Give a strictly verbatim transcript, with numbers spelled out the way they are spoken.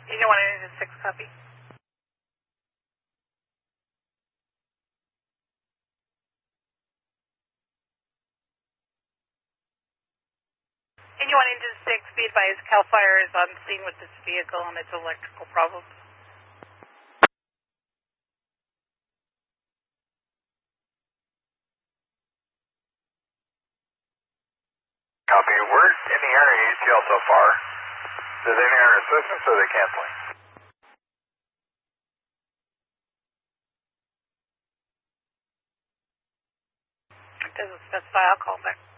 Union one eighty six, copy. Union one eighty six, be advised, CAL FIRE is on scene with this vehicle and its electrical problems. Copy. We're in the area A T L so far. Do they need our assistance or are they canceling? It doesn't specify. I'll call back.